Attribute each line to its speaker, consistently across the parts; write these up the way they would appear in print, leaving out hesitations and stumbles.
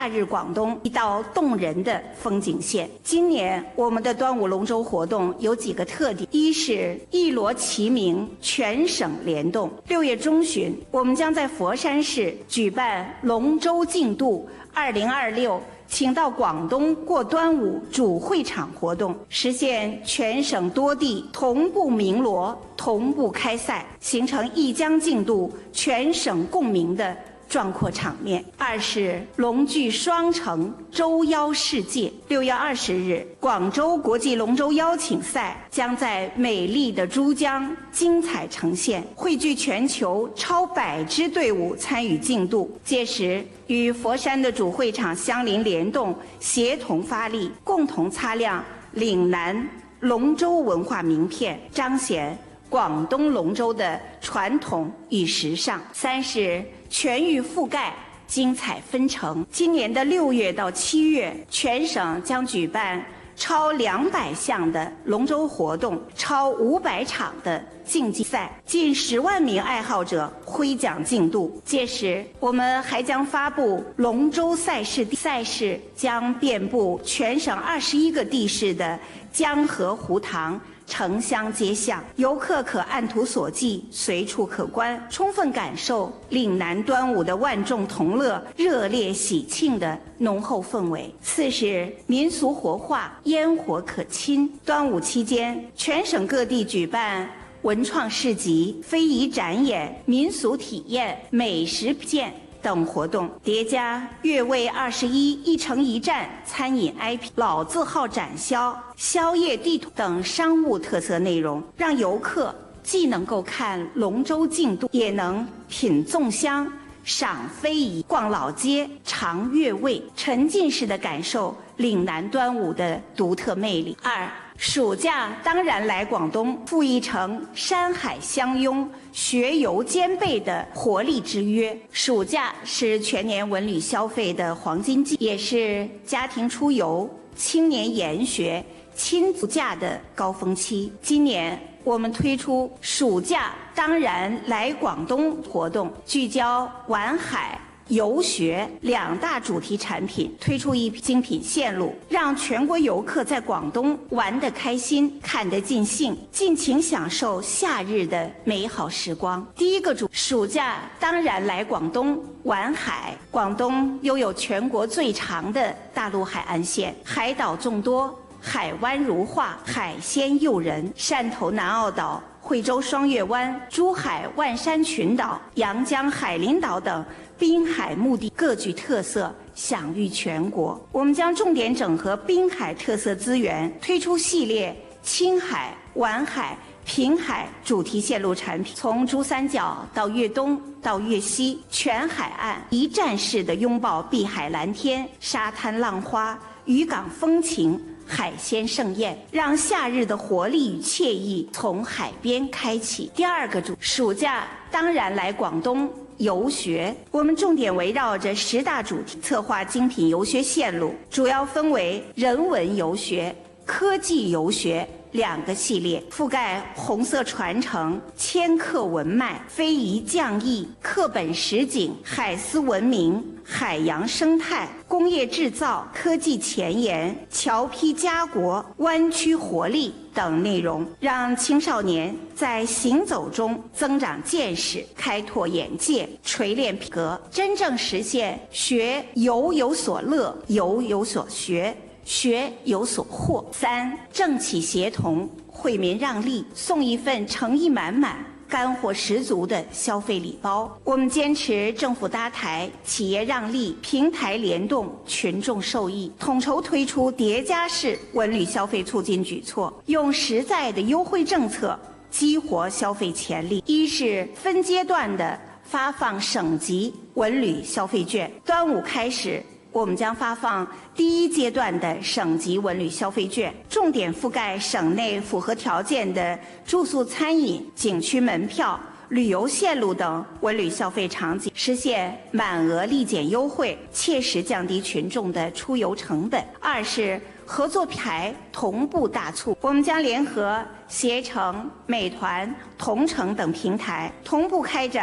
Speaker 1: 夏日广东一道动人的风景线。今年我们的端午龙舟活动有几个特点：一是一锣齐鸣，全省联动。6月中旬，我们将在佛山市举办龙舟竞渡2026请到广东过端午主会场活动，实现全省多地同步鸣锣、同步开赛，形成一江竞渡、全省共鸣的壮阔场面。二是龙踞双城，舟邀世界。6月20日，广州国际龙舟邀请赛将在美丽的珠江精彩呈现，汇聚全球超100支队伍参与竞渡。届时，与佛山的主会场相邻联动，协同发力，共同擦亮岭南龙舟文化名片，彰显广东龙舟的传统与时尚。三是全域覆盖，精彩纷呈。今年的6月到7月，全省将举办超200项的龙舟活动，超500场的竞技赛，近10万名爱好者挥桨竞渡。届时，我们还将发布龙舟赛事将遍布全省21个地市的江河湖塘、城乡街巷，游客可按图索骥，随处可观，充分感受岭南端午的万众同乐、热烈喜庆的浓厚氛围。四是民俗活化，烟火可亲。端午期间，全省各地举办文创市集、非遗展演、民俗体验、美食品鉴等活动，叠加粤味21一城一站餐饮 IP、老字号展销、宵夜地图等商务特色内容，让游客既能够看龙舟竞渡，也能品粽香、赏非遗、逛老街、尝粤味，沉浸式的感受岭南端午的独特魅力。二，暑假当然来广东，赋一城山海相拥、学游兼备的活力之约。暑假是全年文旅消费的黄金季，也是家庭出游、青年研学、亲子假的高峰期。今年我们推出暑假当然来广东活动，聚焦玩海、游学2大主题产品，推出一批精品线路，让全国游客在广东玩得开心、看得尽兴，尽情享受夏日的美好时光。第一个暑假当然来广东玩海。广东拥有全国最长的大陆海岸线，海岛众多，海湾如画，海鲜诱人。汕头南澳岛、惠州双月湾、珠海万山群岛、阳江海陵岛等滨海目的各具特色，享誉全国。我们将重点整合滨海特色资源，推出系列青海、皖海、平海主题线路产品，从珠三角到粤东到粤西，全海岸一站式的拥抱碧海蓝天、沙滩浪花、渔港风情、海鲜盛宴，让夏日的活力与惬意从海边开启。第二个暑假当然来广东游学。我们重点围绕着10大主题策划精品游学线路，主要分为人文游学、科技游学2个系列，覆盖红色传承、千客文脉、非遗匠艺、课本实景、海丝文明、海洋生态、工业制造、科技前沿、侨批家国、湾区活力等内容，让青少年在行走中增长见识、开拓眼界、锤炼品格，真正实现学游有所乐、游有所学、学有所获。3，政企协同，惠民让利，送一份诚意满满、干货十足的消费礼包。我们坚持政府搭台、企业让利、平台联动、群众受益，统筹推出叠加式文旅消费促进举措，用实在的优惠政策激活消费潜力。一是分阶段的发放省级文旅消费券，端午开始，我们将发放第1阶段的省级文旅消费券，重点覆盖省内符合条件的住宿餐饮、景区门票、旅游线路等文旅消费场景，实现满额立减优惠，切实降低群众的出游成本。2是合作牌同步大促，我们将联合携程、美团、同城等平台，同步开展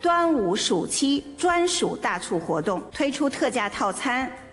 Speaker 1: 端午暑期专属大促活动，推出特价套餐